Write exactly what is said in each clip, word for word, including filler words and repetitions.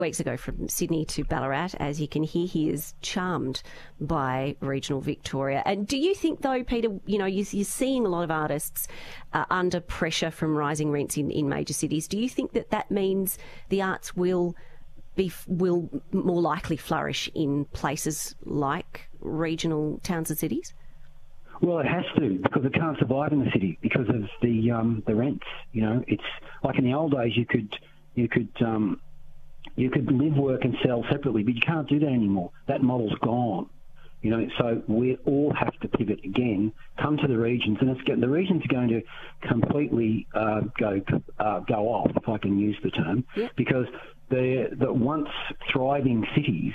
weeks ago from Sydney to Ballarat. As you can hear, he is charmed by regional Victoria. And do you think, though, Peter, you know, you're seeing a lot of artists uh, under pressure from rising rents in, in major cities. Do you think that that means the arts will be will more likely flourish in places like regional towns and cities? Well, it has to, because it can't survive in the city because of the um, the rents. You know, it's like in the old days you could you could um, you could live, work, and sell separately, but you can't do that anymore. That model's gone. You know, so we all have to pivot again, come to the regions, and it's the regions are going to completely uh, go uh, go off, if I can use the term, yeah. because the the once thriving cities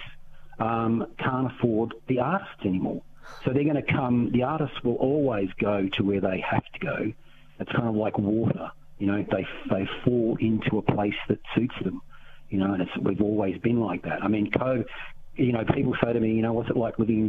um, can't afford the artists anymore. So they're going to come. The artists will always go to where they have to go. It's kind of like water. You know, they they fall into a place that suits them. You know, and it's we've always been like that. I mean, COVID. You know, people say to me, you know, what's it like living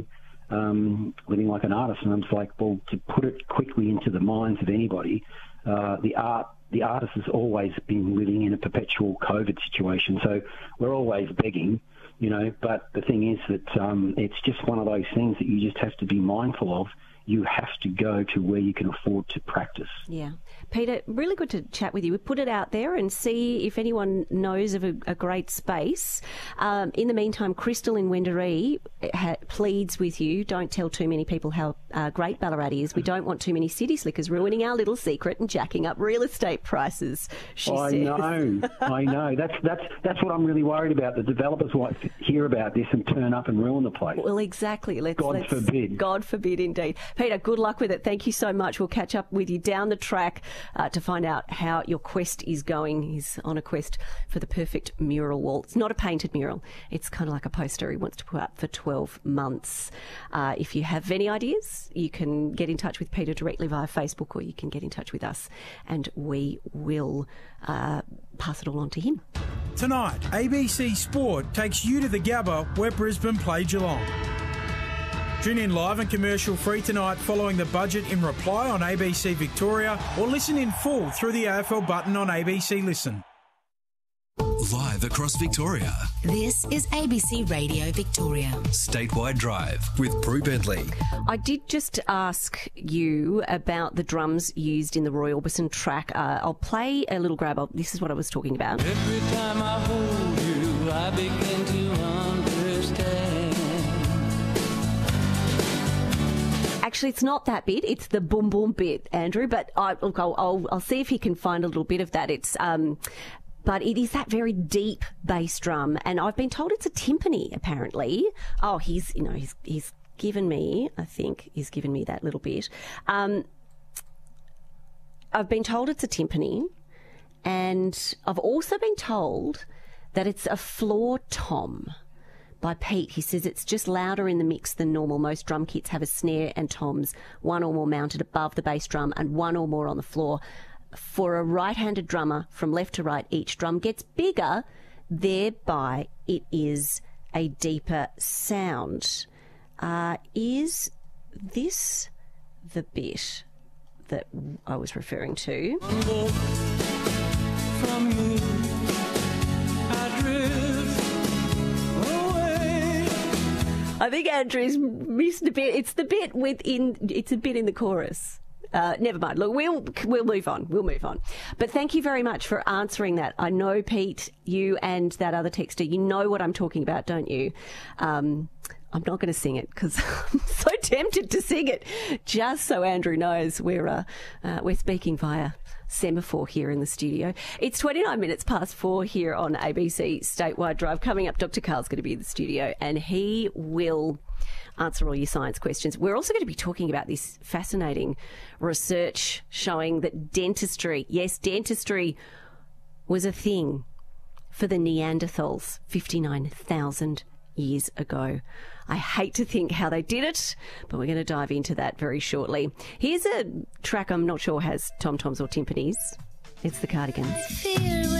um, living like an artist? And I'm just like, well, to put it quickly into the minds of anybody, uh, the art the artist has always been living in a perpetual COVID situation. So we're always begging, you know. But the thing is that um, it's just one of those things that you just have to be mindful of. You have to go to where you can afford to practice. Yeah. Peter, really good to chat with you. We put it out there and see if anyone knows of a, a great space. Um, in the meantime, Crystal in Wendouree ha- pleads with you, don't tell too many people how uh, great Ballarat is. We don't want too many city slickers ruining our little secret and jacking up real estate prices, she I says. know, I know. That's, that's, that's what I'm really worried about. The developers might hear about this and turn up and ruin the place. Well, exactly. Let's, God let's, forbid. God forbid, indeed. Peter, good luck with it. Thank you so much. We'll catch up with you down the track uh, to find out how your quest is going. He's on a quest for the perfect mural wall. It's not a painted mural. It's kind of like a poster he wants to put up for twelve months. Uh, if you have any ideas, you can get in touch with Peter directly via Facebook, or you can get in touch with us and we will uh, pass it all on to him. Tonight, A B C Sport takes you to the Gabba where Brisbane play Geelong. Tune in live and commercial free tonight following the budget in reply on A B C Victoria, or listen in full through the A F L button on A B C Listen. Live across Victoria. This is A B C Radio Victoria. Statewide Drive with Prue Bentley. I did just ask you about the drums used in the Roy Orbison track. Uh, I'll play a little grab. I'll, this is what I was talking about. Every time I hold you, I begin to understand. Actually, it's not that bit. It's the boom boom bit, Andrew. But I, look, I'll, I'll, I'll see if he can find a little bit of that. It's, um, but it is that very deep bass drum, and I've been told it's a timpani. Apparently, oh, he's, you know, he's he's given me. I think he's given me that little bit. Um, I've been told it's a timpani, and I've also been told that it's a floor tom. By Pete. He says it's just louder in the mix than normal. Most drum kits have a snare and toms, one or more mounted above the bass drum and one or more on the floor. For a right-handed drummer, from left to right, each drum gets bigger, thereby it is a deeper sound. Uh, is this the bit that I was referring to? From you, I drift. I think Andrew's missed a bit. It's the bit within. It's a bit in the chorus. Uh, never mind. Look, we'll we'll move on. We'll move on. But thank you very much for answering that. I know, Pete, you and that other texter, you know what I'm talking about, don't you? Um, I'm not going to sing it because I'm so tempted to sing it. Just so Andrew knows, we're uh, uh, we're speaking via semaphore here in the studio. It's twenty-nine minutes past four here on A B C Statewide Drive. Coming up, Doctor Carl's going to be in the studio and he will answer all your science questions. We're also going to be talking about this fascinating research showing that dentistry, yes, dentistry was a thing for the Neanderthals fifty-nine thousand years ago. I hate to think how they did it, but we're going to dive into that very shortly. Here's a track I'm not sure has tom-toms or timpanis. It's the Cardigans.